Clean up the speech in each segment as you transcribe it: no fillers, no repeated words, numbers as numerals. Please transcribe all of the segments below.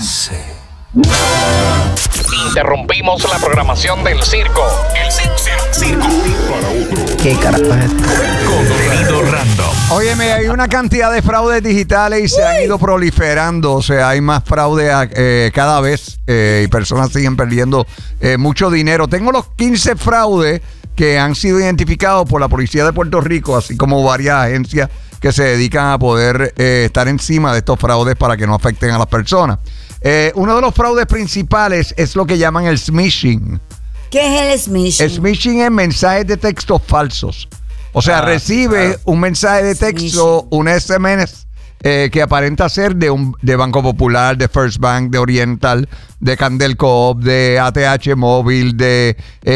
15. Interrumpimos la programación del circo. El circo. Para otro. ¿Qué carajo es esto? Contenido random. Óyeme, hay una cantidad de fraudes digitales y se han ido proliferando. O sea, hay más fraude cada vez y personas siguen perdiendo mucho dinero. Tengo los 15 fraudes que han sido identificados por la Policía de Puerto Rico, así como varias agencias que se dedican a poder estar encima de estos fraudes para que no afecten a las personas. Uno de los fraudes principales es lo que llaman el smishing. ¿Qué es el smishing? Smishing es mensajes de texto falsos. O sea, recibe un mensaje de texto, un SMS que aparenta ser de Banco Popular, de First Bank, de Oriental, de Candel Coop, de ATH Móvil, de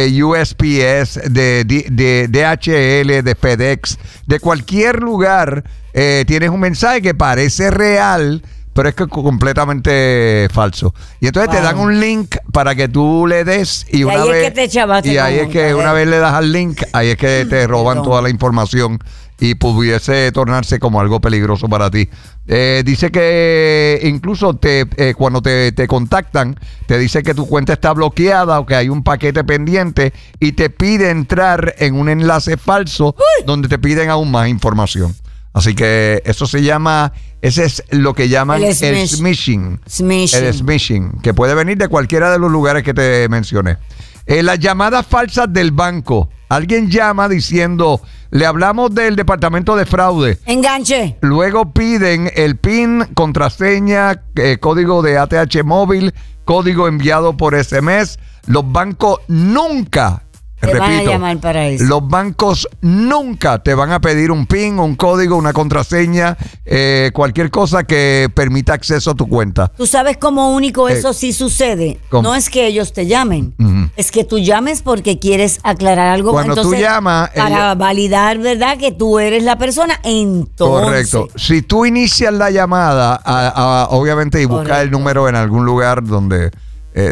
USPS, de DHL, de FedEx, de cualquier lugar. Tienes un mensaje que parece real, pero es que completamente falso. Y entonces te dan un link para que tú le des y una ahí vez es que te chavaste y ahí es que una vez le das al link, ahí es que te roban toda la información y pudiese tornarse como algo peligroso para ti. Dice que incluso cuando te contactan, te dice que tu cuenta está bloqueada o que hay un paquete pendiente y te pide entrar en un enlace falso donde te piden aún más información. Así que eso se llama, ese es lo que llaman el smishing. El smishing, que puede venir de cualquiera de los lugares que te mencioné. Las llamadas falsas del banco. Alguien llama diciendo, le hablamos del departamento de fraude. Enganche. Luego piden el PIN, contraseña, código de ATH móvil, código enviado por SMS. Los bancos nunca... Te van a llamar para eso. Los bancos nunca te van a pedir un PIN, un código, una contraseña, cualquier cosa que permita acceso a tu cuenta. ¿Tú sabes cómo único eso sí sucede? ¿Cómo? No es que ellos te llamen, es que tú llames porque quieres aclarar algo. Cuando entonces, tú llamas... para validar, ¿verdad? Que tú eres la persona, entonces... Correcto. Si tú inicias la llamada, obviamente, y buscas el número en algún lugar donde... no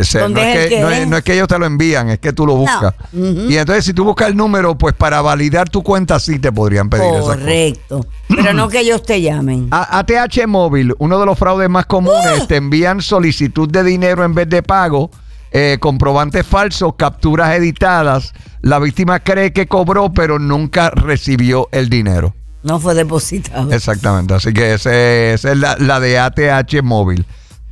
es que ellos te lo envían, es que tú lo buscas. No. Y entonces si tú buscas el número, pues para validar tu cuenta sí te podrían pedir eso. Correcto. Pero no que ellos te llamen. ATH Móvil, uno de los fraudes más comunes, te envían solicitud de dinero en vez de pago, comprobantes falsos, capturas editadas. La víctima cree que cobró, pero nunca recibió el dinero. No fue depositado. Exactamente, así que esa es la de ATH Móvil.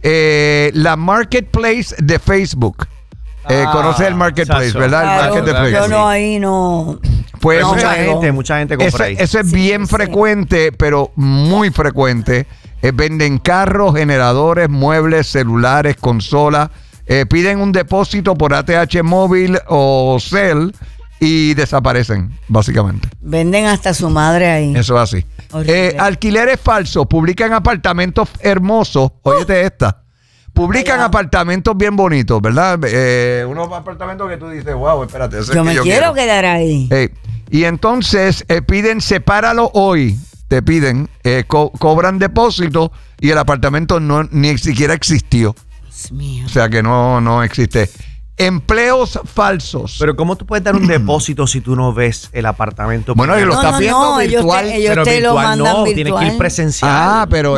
La Marketplace de Facebook. ¿Conoces el Marketplace, verdad? Claro, el Market de Facebook. Yo no, ahí no. Pues mucha gente compra ahí. Eso es bien frecuente, pero muy frecuente. Venden carros, generadores, muebles, celulares, consolas. Piden un depósito por ATH Móvil o Cel y desaparecen, básicamente. Venden hasta su madre ahí. Eso es así. Alquileres falsos. Publican apartamentos hermosos. Óyete esta. Publican apartamentos bien bonitos, ¿verdad? Unos apartamentos que tú dices, wow, espérate. Yo me quiero quedar ahí. Y entonces piden, sepáralo hoy. Te piden, cobran depósito y el apartamento ni siquiera existió. Dios mío. O sea que no existe. Empleos falsos. Pero ¿cómo tú puedes dar un depósito si tú no ves el apartamento? Bueno, y lo estás viendo virtual. Ellos te lo mandan virtual. Tienes que ir presencial. Pero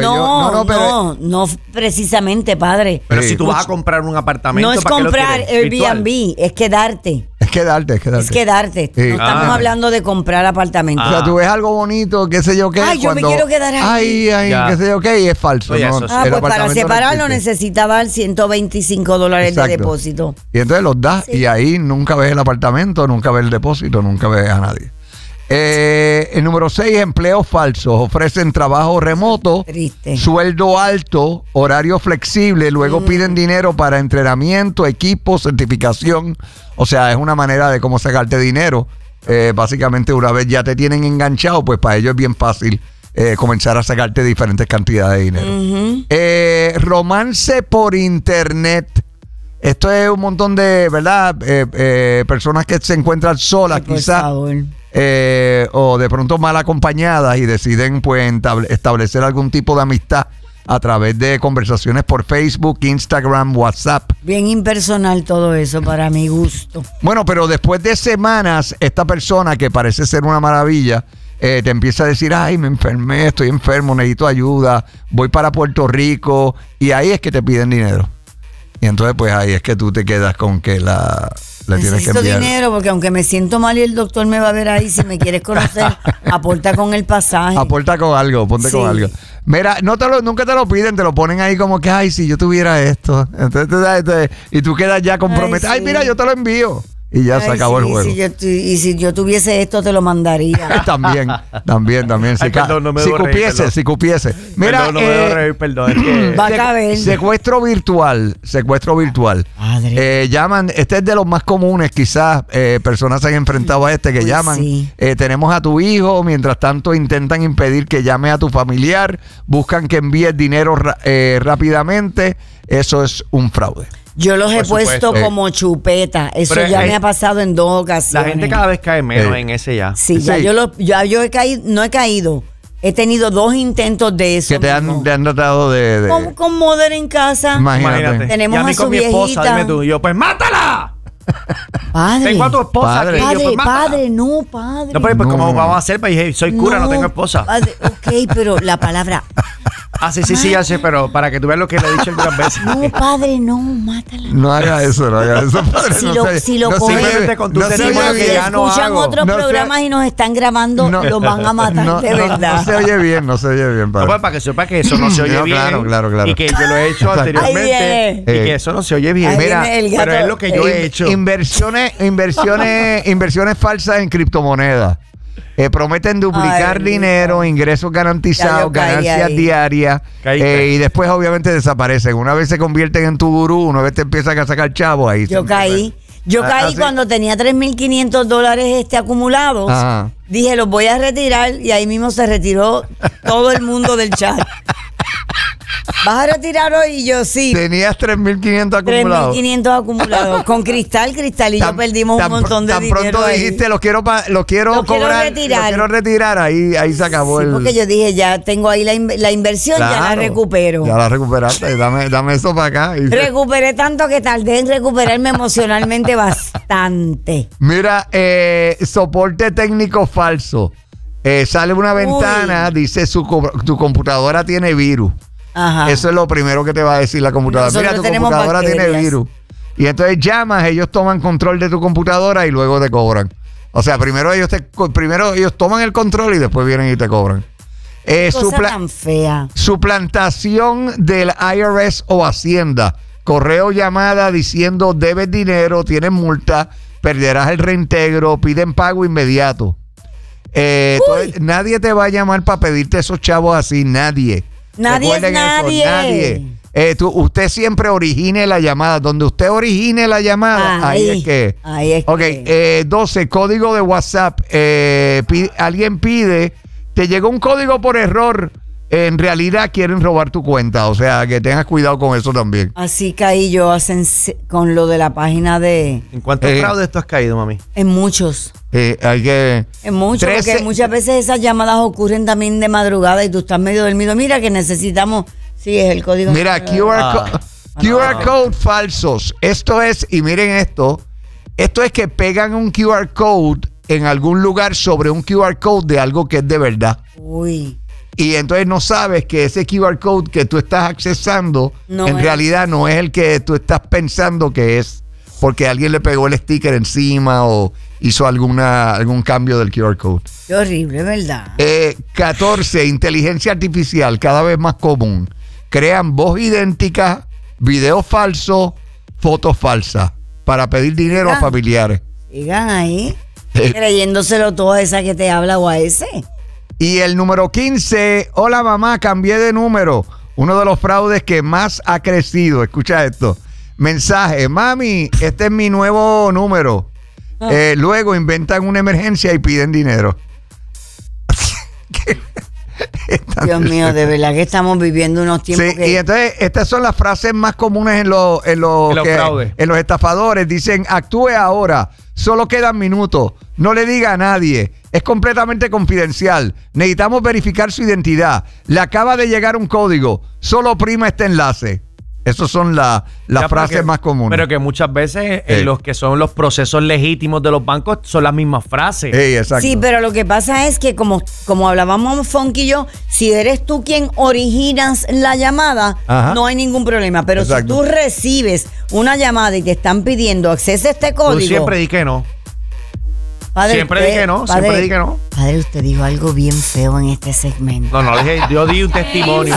no precisamente, padre. Pero si tú vas a comprar un apartamento, no es ¿para comprar qué lo quieres? Airbnb, es quedarte. Es quedarte. Sí. No estamos hablando de comprar apartamentos. O sea, tú ves algo bonito, qué sé yo qué. Ay, yo me quiero quedar ahí. Qué sé yo qué, y es falso. Oye, ¿no? Pues para separarlo necesitaba $125 Exacto. de depósito. Y entonces los das y ahí nunca ves el apartamento, nunca ves el depósito, nunca ves a nadie. El número 6, empleos falsos. Ofrecen trabajo remoto, sueldo alto, horario flexible, luego piden dinero para entrenamiento, equipo, certificación. O sea, es una manera de cómo sacarte dinero. Básicamente, una vez ya te tienen enganchado, pues para ellos es bien fácil comenzar a sacarte diferentes cantidades de dinero. Romance por internet. Esto es un montón de, ¿verdad? Personas que se encuentran solas, quizás. O de pronto mal acompañadas y deciden pues establecer algún tipo de amistad a través de conversaciones por Facebook, Instagram, WhatsApp. Bien impersonal todo eso para mi gusto. Bueno, pero después de semanas, esta persona que parece ser una maravilla te empieza a decir, ay, me enfermé, estoy enfermo, necesito ayuda, voy para Puerto Rico, y ahí es que te piden dinero. Y entonces pues ahí es que tú te quedas con que le tienes que Necesito enviar dinero porque aunque me siento mal y el doctor me va a ver ahí, si me quieres conocer, aporta con el pasaje. Aporta con algo, ponte Sí. con algo. Mira, nunca te lo piden, te lo ponen ahí como que, ay, si yo tuviera esto. Entonces, y tú quedas ya comprometido. Ay, sí. mira, yo te lo envío. Y ya se Ay, acabó el sí, juego. y si yo tuviese esto, te lo mandaría. También. Ay, perdón, no me si debo reír, cupiese, perdón. si cupiese. Mira, Perdón, no me debo reír, perdón. Es que... Va a caber. secuestro virtual. Padre. Llaman, este es de los más comunes, quizás personas se han enfrentado a este que Uy, llaman. sí. Tenemos a tu hijo, mientras tanto intentan impedir que llame a tu familiar, buscan que envíes dinero rápidamente. Eso es un fraude. Yo los he Por puesto supuesto. como chupeta. Eso Pero ya es- me ha pasado en 2 ocasiones. La gente cada vez cae menos Sí. en ese ya. Sí, ya Sí. yo he caído, no he caído. He tenido 2 intentos de eso. Que te mismo. han tratado de Con Mother en casa. Imagínate. Tenemos y a mí a su con mi esposa, viejita. dime tú. Y yo, pues mátala. Padre. Tengo a tu esposa Padre. aquí. Y yo, Padre, pues, mátala. padre, no, padre. No, pero pues, ¿cómo No. vamos a hacer? Pues, soy cura, no tengo esposa. Padre, ok, pero la palabra, Ah, sí, ya sé, pero para que tú veas lo que le he dicho algunas veces. no, padre, no, mátala. No haga eso, padre. Si No lo- se- si lo no se coges- oye- Simplemente con tu no se testimonio oye que bien. ya no escuchan hago. otros No se- programas y nos están grabando, No. los van a matar No, de no, verdad. no se oye bien, No, padre. pues, para que sepa que eso no se oye No, bien. claro. Y que yo lo he hecho Exacto. anteriormente. Ahí viene. Y que eso no se oye bien. Ahí Mira, viene el gato. pero es lo que yo he hecho. Inversiones falsas en criptomonedas. Prometen duplicar Ay, dinero, mijo. ingresos Ya garantizados, yo caí ganancias ahí. diarias, Caíste. y después obviamente desaparecen. Una vez se convierten en tu gurú, una vez te empiezan a sacar chavos ahí. Yo caí. Yo Ah, caí ¿sí? cuando tenía $3,500 acumulados. Ajá. Dije, los voy a retirar y ahí mismo se retiró todo el mundo del chat. ¿Vas a retirar hoy? Y yo sí. Tenías 3.500 acumulados. 3,500 acumulados. Con Cristal y yo perdimos un montón de tan dinero. pronto ahí. dijiste, lo quiero cobrar, Lo quiero retirar. ahí se acabó Sí, el... porque yo dije, ya tengo ahí la inversión, ya la Claro, recupero. Ya la recuperaste, dame eso para acá. Y- Recuperé tanto que tardé en recuperarme emocionalmente bastante. Mira, soporte técnico falso. Sale una ventana, dice tu computadora tiene virus. Ajá. Eso es lo primero que te va a decir la computadora. Nosotros Mira, tu tenemos computadora tiene bacterias. virus. Y entonces llamas, ellos toman control de tu computadora y luego te cobran. O sea, primero ellos toman el control y después vienen y te cobran. Cosa tan fea. Suplantación del IRS o Hacienda. Correo, llamada diciendo debes dinero, tienes multa, perderás el reintegro, piden pago inmediato. Entonces, nadie te va a llamar para pedirte esos chavos así, nadie. Nadie es Recuerden eso, nadie. nadie. Usted siempre origine la llamada. Donde usted origine la llamada, ahí es que. Ahí es Ok, que. 12, código de WhatsApp. Alguien pide, te llegó un código por error. En realidad quieren robar tu cuenta. O sea, que tengas cuidado con eso también. Así caí yo con lo de la página de... ¿En cuántos fraudes tú has caído, mami? En muchos. Hay que. En muchos, 13 porque muchas veces esas llamadas ocurren también de madrugada y tú estás medio dormido. Mira que necesitamos... Sí, es el código. Mira, QR code falsos. Esto es, y miren esto es que pegan un QR code en algún lugar sobre un QR code de algo que es de verdad. Uy. Y entonces no sabes que ese QR code que tú estás accesando No en es. realidad no es el que tú estás pensando que es, porque alguien le pegó el sticker encima o hizo algún cambio del QR code. Qué horrible, ¿verdad? 14, inteligencia artificial, cada vez más común. Crean voz idéntica, videos falsos, fotos falsas para pedir dinero a familiares. Sigan ahí, Eh. creyéndoselo todo a esa que te habla o a ese. Y el número 15, hola mamá, cambié de número. Uno de los fraudes que más ha crecido. Escucha esto. Mensaje, mami, este es mi nuevo número. Luego inventan una emergencia y piden dinero. Dios mío, de verdad que estamos viviendo unos tiempos Sí, que... y entonces estas son las frases más comunes en los fraudes. en los estafadores. Dicen, actúe ahora, solo quedan minutos, no le diga a nadie, es completamente confidencial, necesitamos verificar su identidad, le acaba de llegar un código, solo oprima este enlace. Esas son las frases más comunes. Pero que muchas veces los que son los procesos legítimos de los bancos son las mismas frases. Exacto. Sí, pero lo que pasa es que como hablábamos Fonky y yo, si eres tú quien originas la llamada, no hay ningún problema. Pero si tú recibes una llamada y te están pidiendo acceso a este código... Tú siempre di que no. Padre, siempre di que no. Padre, usted dijo algo bien feo en este segmento. No, yo di un testimonio.